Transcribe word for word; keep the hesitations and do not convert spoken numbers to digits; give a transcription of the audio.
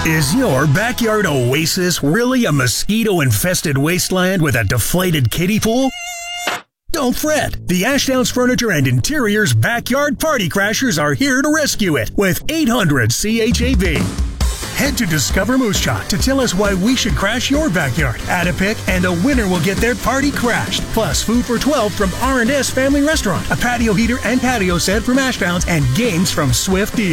Is your backyard oasis really a mosquito-infested wasteland with a deflated kiddie pool? Don't fret. The Ashdowns Furniture and Interiors Backyard Party Crashers are here to rescue it with eight hundred C H A V. Head to Discover Moose Jaw to tell us why we should crash your backyard. Add a pick and a winner will get their party crashed. Plus food for twelve from R and S Family Restaurant, a patio heater and patio set from Ashdowns, and games from Swift Deal.